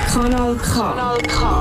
Kanal K. Kanal K.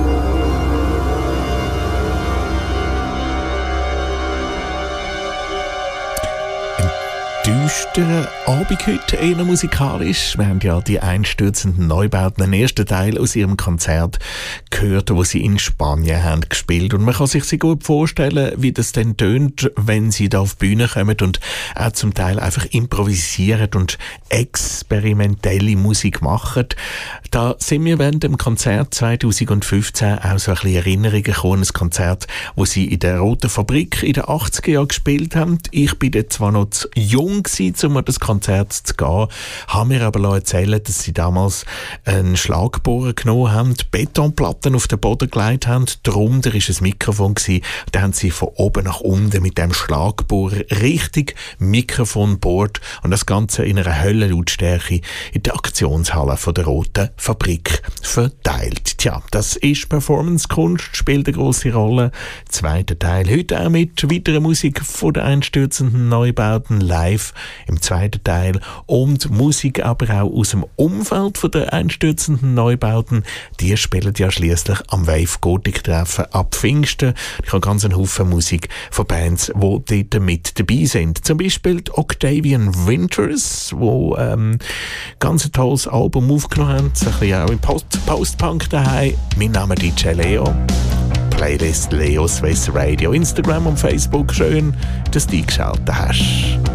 Düsterer Abend heute, eher musikalisch. Wir haben ja die einstürzenden Neubauten, den ersten Teil aus ihrem Konzert gehört, wo sie in Spanien haben gespielt. Und man kann sich sehr gut vorstellen, wie das dann tönt, wenn sie da auf die Bühne kommen und auch zum Teil einfach improvisieren und experimentelle Musik machen. Da sind wir während dem Konzert 2015 auch so ein bisschen Erinnerungen gekommen, ein Konzert, wo sie in der Roten Fabrik in den 80er Jahren gespielt haben. Ich bin dort zwar noch zu jung gewesen, um an das Konzert zu gehen, haben mir aber erzählt, dass sie damals einen Schlagbohrer genommen haben, Betonplatten auf den Boden gelegt haben, darunter war ein Mikrofon gewesen, da haben sie von oben nach unten mit dem Schlagbohrer richtig Mikrofon bohrt und das Ganze in einer Höllenlautstärke in der Aktionshalle von der Roten Fabrik verteilt. Tja, das ist Performance-Kunst, spielt eine grosse Rolle. Zweiter Teil heute auch mit weiterer Musik von den einstürzenden Neubauten live im zweiten Teil und Musik aber auch aus dem Umfeld von der einstürzenden Neubauten. Die spielen ja schliesslich am Wave Gothic Treffen ab Pfingsten. Ich habe ganz einen Haufen Musik von Bands, die dort mit dabei sind. Zum Beispiel Octavian Winters, wo ganz ein tolles Album aufgenommen haben, ein bisschen auch im Post-Punk daheim. Mein Name ist DJ Leo. Playlist Leo Swiss Radio, Instagram und Facebook. Schön, dass du eingeschaltet hast.